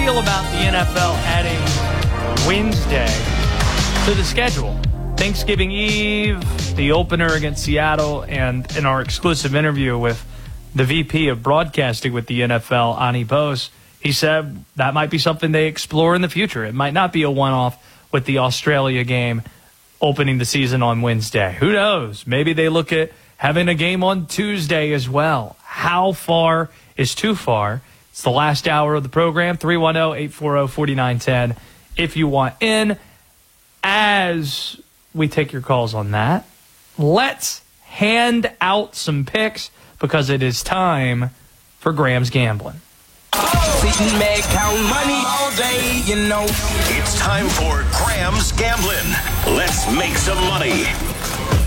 feel about the NFL adding Wednesday to the schedule? Thanksgiving Eve, the opener against Seattle, and in our exclusive interview with the VP of Broadcasting with the NFL, Ani Bose, he said that might be something they explore in the future. It might not be a one-off with the Australia game opening the season on Wednesday. Who knows? Maybe they look at having a game on Tuesday as well. How far is too far? It's the last hour of the program, 310-840-4910. If you want in, as we take your calls on that, let's hand out some picks because it is time for Graham's Gambling. Sitting back, count money all day, you know. It's time for Graham's Gambling. Let's make some money.